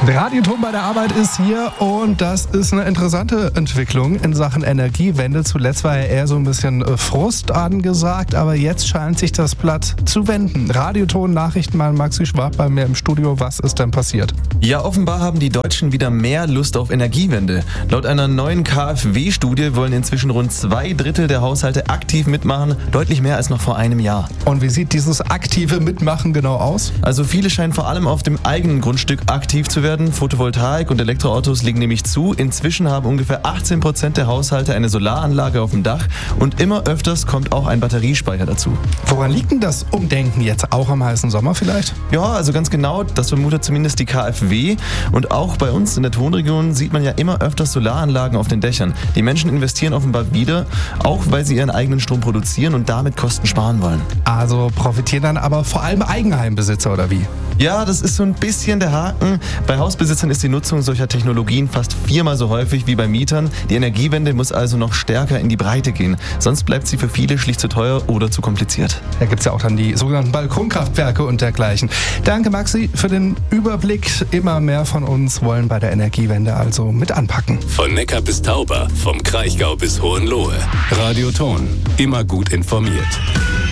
Radioton bei der Arbeit ist hier und das ist eine interessante Entwicklung in Sachen Energiewende. Zuletzt war ja eher so ein bisschen Frust angesagt, aber jetzt scheint sich das Blatt zu wenden. Radioton, Nachrichtenmann Maxi Schwab bei mir im Studio. Was ist denn passiert? Ja, offenbar haben die Deutschen wieder mehr Lust auf Energiewende. Laut einer neuen KfW-Studie wollen inzwischen rund 2/3 der Haushalte aktiv mitmachen, deutlich mehr als noch vor einem Jahr. Und wie sieht dieses aktive Mitmachen genau aus? Also viele scheinen vor allem auf dem eigenen Grundstück aktiv zu werden. Photovoltaik und Elektroautos legen nämlich zu. Inzwischen haben ungefähr 18% der Haushalte eine Solaranlage auf dem Dach und immer öfters kommt auch ein Batteriespeicher dazu. Woran liegt denn das Umdenken jetzt? Auch am heißen Sommer vielleicht? Ja, also ganz genau, das vermutet zumindest die KfW. Und auch bei uns in der Tonregion sieht man ja immer öfters Solaranlagen auf den Dächern. Die Menschen investieren offenbar wieder, auch weil sie ihren eigenen Strom produzieren und damit Kosten sparen wollen. Also profitieren dann aber vor allem Eigenheimbesitzer oder wie? Ja, das ist so ein bisschen der Haken. Bei Hausbesitzern ist die Nutzung solcher Technologien fast 4-mal so häufig wie bei Mietern. Die Energiewende muss also noch stärker in die Breite gehen. Sonst bleibt sie für viele schlicht zu teuer oder zu kompliziert. Da gibt es ja auch dann die sogenannten Balkonkraftwerke und dergleichen. Danke Maxi für den Überblick. Immer mehr von uns wollen bei der Energiewende also mit anpacken. Von Neckar bis Tauber, vom Kraichgau bis Hohenlohe. Radioton, immer gut informiert.